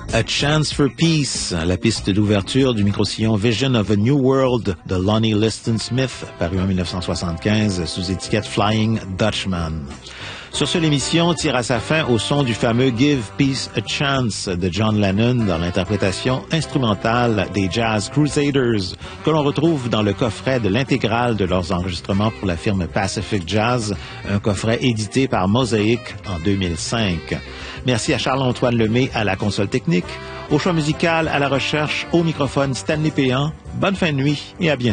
A Chance for Peace, la piste d'ouverture du micro-sillon Vision of a New World de Lonnie Liston Smith, paru en 1975 sous étiquette Flying Dutchman. Sur ce, l'émission tire à sa fin au son du fameux Give Peace a Chance de John Lennon dans l'interprétation instrumentale des Jazz Crusaders, que l'on retrouve dans le coffret de l'intégrale de leurs enregistrements pour la firme Pacific Jazz, un coffret édité par Mosaic en 2005. Merci à Charles-Antoine Lemay à la console technique, au choix musical, à la recherche, au microphone Stanley Péan. Bonne fin de nuit et à bientôt.